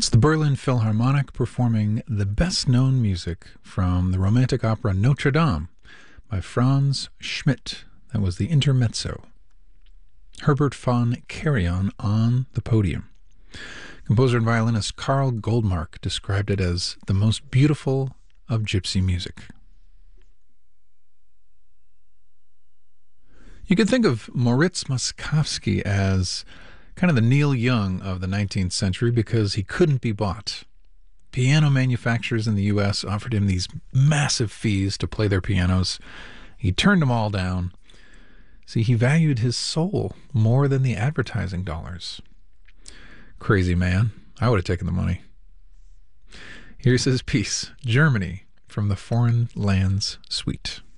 It's the Berlin Philharmonic performing the best-known music from the romantic opera Notre Dame by Franz Schmidt. That was the intermezzo. Herbert von Karajan on the podium. Composer and violinist Karl Goldmark described it as the most beautiful of gypsy music. You could think of Moritz Moszkowski as kind of the Neil Young of the 19th century because he couldn't be bought. Piano manufacturers in the U.S. offered him these massive fees to play their pianos. He turned them all down. See, he valued his soul more than the advertising dollars. Crazy man. I would have taken the money. Here's his piece, Germany, from the Foreign Lands Suite.